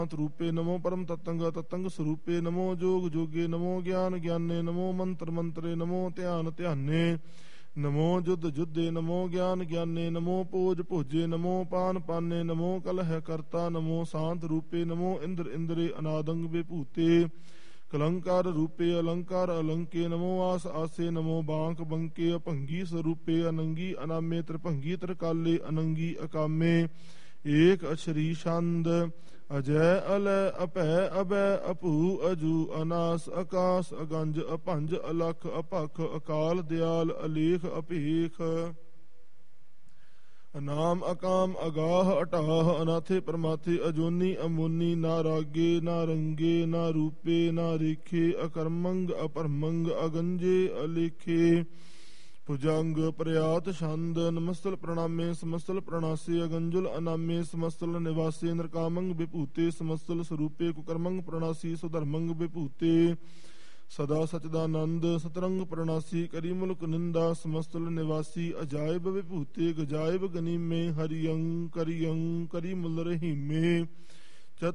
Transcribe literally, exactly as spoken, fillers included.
रूपे नमो परम तत्तंग तत्तंग स्वरूपे नमो जोग जोगे नमो ज्ञान ज्ञाने नमो मंत्र मंत्रे नमो ध्यान ध्याने नमो जुद्ध जुद्धे नमो ज्ञान ज्ञाने नमो पोज भोजे नमो पान पाने नमो कलह करता नमो शांत रूपे नमो इंद्र इंद्रे अनादंग विभूते कलंकार रूपे अलंकार अलंके नमो आस आसे नमो बांक बंके अभंगी स्वरूपे अनंगी अनामे त्रिभंगी त्रिकाले अनंगी अकामे एक अक्षरी छंद अजय अलय अपै अभै अपू अजू अनास आकाश अगंज अपंज अलख अपख अकाल दयाल अलेख अपेख अनाम अकाम अगाह अटाह अनाथे परमाथे अजोनी अमोनी ना रागे ना रंगे ना रूपे ना रेखे अकर्मंग अपरमंग अगंजे अलेखे भुजंग प्रयात छंद नमस्तल प्रणामे समस्तल प्रणासे अगंजुल अनामे समस्तल निवासे नरकामंग विभूते समस्तल स्वरूपे कुकर्मंग प्रणासी सुधर्मंग विभूते सदा सचदानंद सतरंग प्रणासी करी मुल्क निंदा समस्तल निवासी अजायब विभूते गजायब गनीमे हरियं करियं करी मुल रहीमे